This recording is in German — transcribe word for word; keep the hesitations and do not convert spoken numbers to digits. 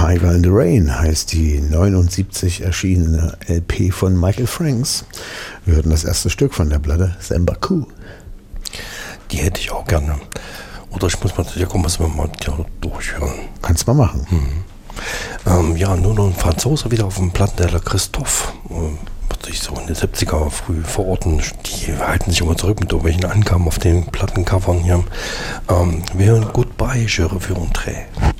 Tiger in the Rain heißt die neunundsiebzig erschienene L P von Michael Franks. Wir hörten das erste Stück von der Platte, Sambaku. Die hätte ich auch gerne. Oder ich muss mal sicher kommen, was wir mal durchhören. Kannst mal machen. Mhm. Ähm, ja, nur noch ein Franzose wieder auf dem Platten, der Christophe. Ähm, wird sich so in den siebziger früh verorten. Die halten sich immer zurück mit irgendwelchen Angaben auf den Plattencovern hier. Ähm, wir hören Goodbye, je reviendrai.